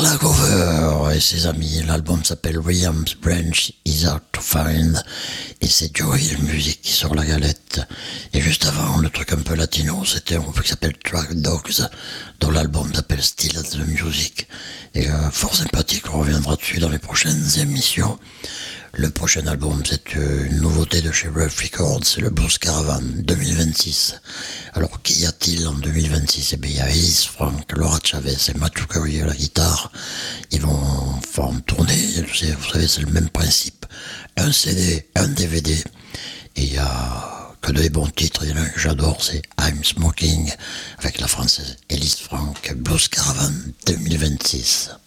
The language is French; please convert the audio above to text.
Carla Cover et ses amis. L'album s'appelle Williams Branch Is Hard to Find et c'est Joey Music qui sort la galette. Et juste avant, le truc un peu latino, c'était un groupe qui s'appelle Track Dogs, dont l'album s'appelle Still at the Music. Et fort sympathique, on reviendra dessus dans les prochaines émissions. Le prochain album, c'est une nouveauté de chez Rough Records, c'est le Blues Caravan 2026. Alors, qu'y a-t-il en 2026? Eh bien, il y a Ace Frank, Laura Chavez et Matthew Curry à la guitare. Ils vont faire une tournée, vous savez, c'est le même principe. Un CD, un DVD, et il y a que des bons titres. Il y en a un que j'adore, c'est I'm Smoking, avec la française Elise Frank, Blues Caravan 2026.